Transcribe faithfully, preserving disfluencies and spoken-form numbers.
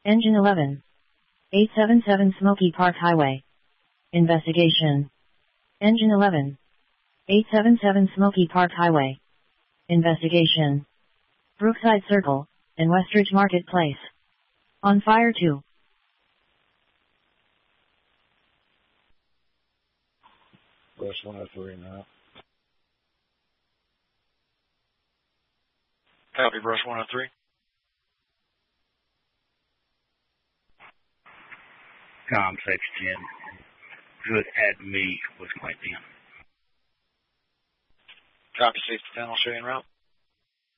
Engine eleven. eight seven seven Smoky Park Highway. Investigation. Engine eleven. eight seven seven Smoky Park Highway. Investigation. Brookside Circle, and Westridge Marketplace. On fire two. Brush one oh three now. Copy, Brush one oh three. Com six ten. Good at me with my ten. Copy, safety ten, I'll show you en route.